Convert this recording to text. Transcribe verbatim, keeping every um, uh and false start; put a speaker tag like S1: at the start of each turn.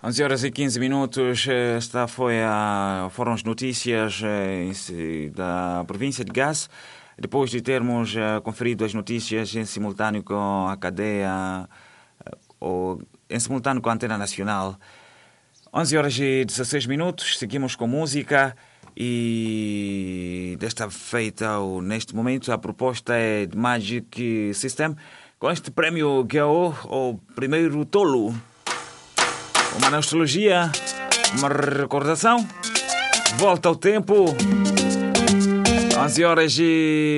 S1: onze horas e quinze minutos, esta foi a, foram as notícias da província de Gaza. Depois de termos conferido as notícias em simultâneo com a cadeia, ou em simultâneo com a Antena Nacional. onze horas e dezesseis minutos, seguimos com música e desta feita, ou neste momento, a proposta é de Magic System com este prémio Gao, o primeiro tolo. Uma nostalgia, uma recordação, volta ao tempo, onze horas e